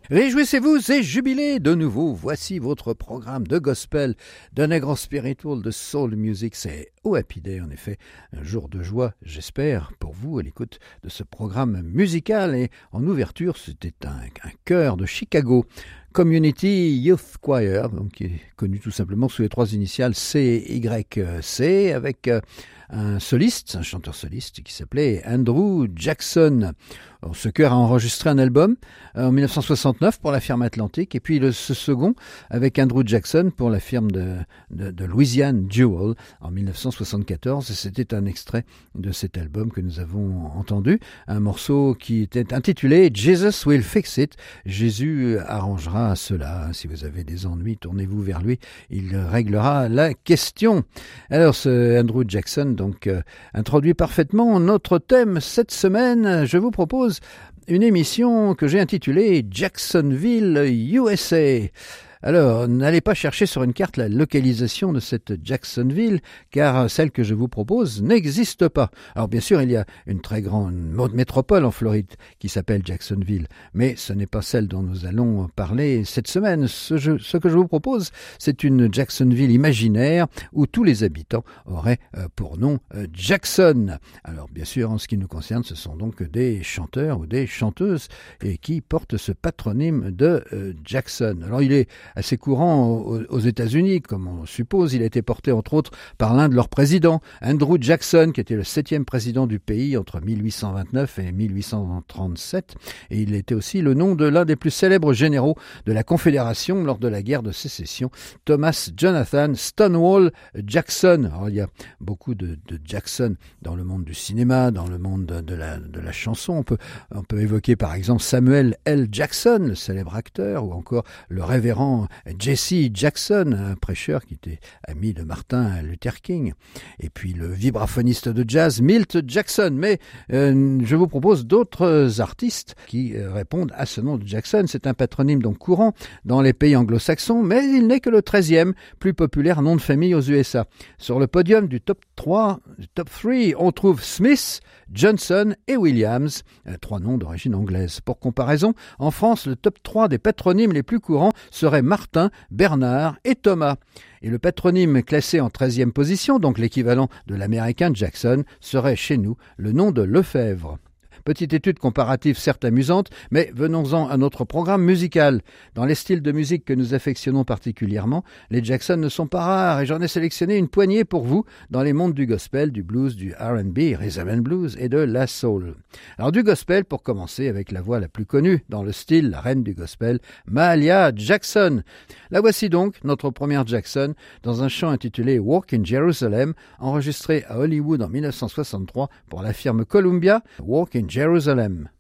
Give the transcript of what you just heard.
Réjouissez-vous et jubilez de nouveau. Voici votre programme de gospel, de negro spiritual, de soul music. C'est au Happy Day, en effet, un jour de joie, j'espère, pour vous à l'écoute de ce programme musical. Et en ouverture, c'était un chœur de Chicago, Community Youth Choir, donc qui est connu tout simplement sous les trois initiales CYC, avec un soliste, un chanteur soliste qui s'appelait Andrew Jackson. Alors, ce chœur a enregistré un album en 1969 pour la firme Atlantic, et puis ce second avec Andrew Jackson pour la firme de Louisiane Jewel en 1974. Et c'était un extrait de cet album que nous avons entendu, un morceau qui était intitulé Jesus Will Fix It. Jésus arrangera cela. Si vous avez des ennuis, tournez-vous vers lui, il réglera la question. Alors ce Andrew Jackson donc introduit parfaitement notre thème cette semaine. Je vous propose une émission que j'ai intitulée Jacksonville, USA. Alors, n'allez pas chercher sur une carte la localisation de cette Jacksonville, car celle que je vous propose n'existe pas. Alors bien sûr, il y a une très grande métropole en Floride qui s'appelle Jacksonville, mais ce n'est pas celle dont nous allons parler cette semaine. Ce que je vous propose, c'est une Jacksonville imaginaire où tous les habitants auraient pour nom Jackson. Alors bien sûr, en ce qui nous concerne, ce sont donc des chanteurs ou des chanteuses et qui portent ce patronyme de Jackson. Alors il est assez courant aux États-Unis, comme on suppose. Il a été porté entre autres par l'un de leurs présidents, Andrew Jackson, qui était le 7e président du pays entre 1829 et 1837. Et il était aussi le nom de l'un des plus célèbres généraux de la Confédération lors de la guerre de sécession, Thomas Jonathan Stonewall Jackson. Alors, il y a beaucoup de Jackson dans le monde du cinéma, dans le monde de la chanson. On peut évoquer par exemple Samuel L. Jackson, le célèbre acteur, ou encore le révérend Jesse Jackson, un prêcheur qui était ami de Martin Luther King, et puis le vibraphoniste de jazz Milt Jackson. Mais je vous propose d'autres artistes qui répondent à ce nom de Jackson. C'est un patronyme donc courant dans les pays anglo-saxons, mais il n'est que le 13e plus populaire nom de famille aux USA. Sur le podium du top 3, on trouve Smith, Johnson et Williams, trois noms d'origine anglaise. Pour comparaison, en France, le top 3 des patronymes les plus courants seraient Martin, Bernard et Thomas. Et le patronyme classé en 13e position, donc l'équivalent de l'américain Jackson, serait chez nous le nom de Lefebvre. Petite étude comparative certes amusante, mais venons-en à notre programme musical. Dans les styles de musique que nous affectionnons particulièrement, les Jackson ne sont pas rares et j'en ai sélectionné une poignée pour vous dans les mondes du gospel, du blues, du R&B, rhythm and blues et de la soul. Alors du gospel pour commencer avec la voix la plus connue dans le style, la reine du gospel, Mahalia Jackson. La voici donc, notre première Jackson, dans un chant intitulé Walk in Jerusalem, enregistré à Hollywood en 1963 pour la firme Columbia, Walk in Jerusalem.